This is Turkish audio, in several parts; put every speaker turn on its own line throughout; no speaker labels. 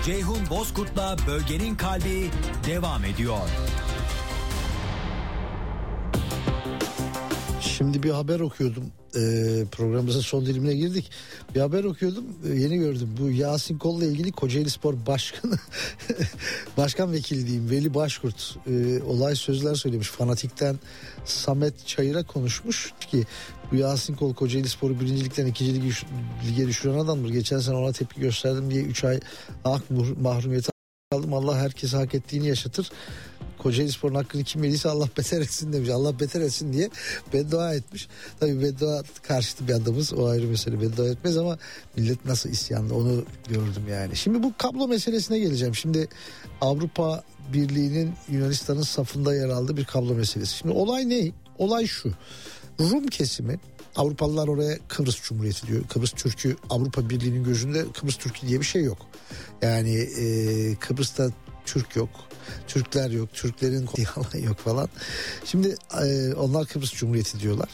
Ceyhun Bozkurt'la Bölgenin Kalbi devam ediyor.
Şimdi bir haber okuyordum. Programımızın son dilimine girdik. Bir haber okuyordum. Yeni gördüm. Bu Yasin Kol'la ilgili Kocaelispor Başkanı Başkan Vekili diyeyim Veli Başkurt olay sözler söylemiş. Fanatik'ten Samet Çayır'a konuşmuş ki bu Yasin Kol Kocaelispor'u 1. Lig'den 2. Lig'e düşüren adamdır. Geçen sene ona tepki gösterdim diye 3 ay mahrumiyete aldım. Allah herkese hak ettiğini yaşatır. Kocaelispor'un hakkını kim yediyse Allah beter etsin demiş. Allah beter etsin diye beddua etmiş. Tabii beddua karşıtı bir adamız, o ayrı mesele, beddua etmez ama millet nasıl isyanlı onu gördüm yani. Şimdi bu kablo meselesine geleceğim. Şimdi Avrupa Birliği'nin Yunanistan'ın safında yer aldığı bir kablo meselesi. Şimdi olay ne? Olay şu. Rum kesimi, Avrupalılar oraya Kıbrıs Cumhuriyeti diyor. Kıbrıs Türk'ü Avrupa Birliği'nin gözünde Kıbrıs Türk'ü diye bir şey yok. Yani Kıbrıs'ta Türk yok. Türkler yok. Türklerin yalan yok falan. Şimdi onlar Kıbrıs Cumhuriyeti diyorlar.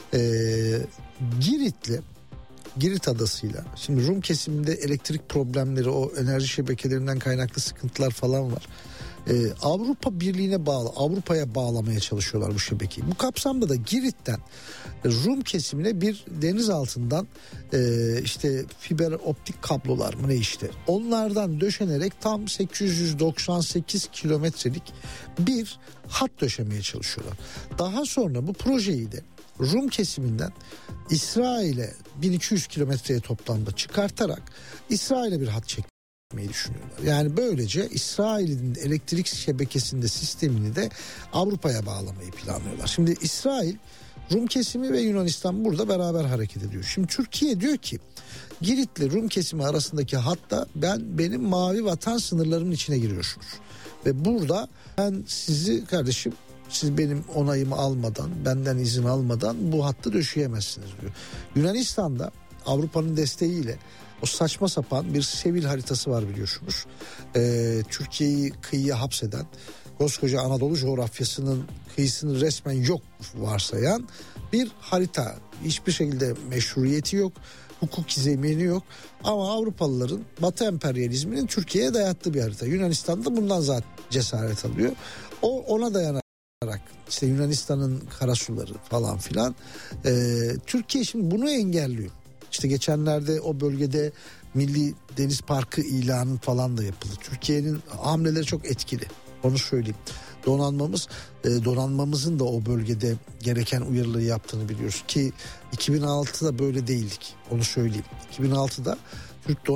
Girit adasıyla. Şimdi Rum kesiminde elektrik problemleri, o enerji şebekelerinden kaynaklı sıkıntılar falan var. Avrupa Birliği'ne bağlı, Avrupa'ya bağlamaya çalışıyorlar bu şebekeyi. Bu kapsamda da Girit'ten Rum kesimine bir deniz altından işte fiber optik kablolar mı ne işte, onlardan döşenerek tam 898 kilometrelik bir hat döşemeye çalışıyorlar. Daha sonra bu projeyi de Rum kesiminden İsrail'e 1200 kilometreye toplamda çıkartarak İsrail'e bir hat çekmeyi düşünüyorlar. Yani böylece İsrail'in elektrik şebekesinde sistemini de Avrupa'ya bağlamayı planlıyorlar. Şimdi İsrail, Rum kesimi ve Yunanistan burada beraber hareket ediyor. Şimdi Türkiye diyor ki Girit'le Rum kesimi arasındaki hatta benim mavi vatan sınırlarımın içine giriyorsunuz. Ve burada ben sizi kardeşim, siz benim onayımı almadan, benden izin almadan bu hattı döşeyemezsiniz diyor. Yunanistan'da Avrupa'nın desteğiyle o saçma sapan bir Sevil haritası var biliyorsunuz. Türkiye'yi kıyıya hapseden, koskoca Anadolu coğrafyasının kıyısını resmen yok varsayan bir harita. Hiçbir şekilde meşruiyeti yok, hukuki zemini yok. Ama Avrupalıların Batı emperyalizminin Türkiye'ye dayattığı bir harita. Yunanistan'da bundan zaten cesaret alıyor. Ona dayanarak işte Yunanistan'ın karasuları falan filan. Türkiye şimdi bunu engelliyor. İşte geçenlerde o bölgede Milli Deniz Parkı ilanı falan da yapıldı. Türkiye'nin hamleleri çok etkili. Onu söyleyeyim. Donanmamızın da o bölgede gereken uyarıları yaptığını biliyoruz ki 2006'da böyle değildik. Onu söyleyeyim. 2006'da Türk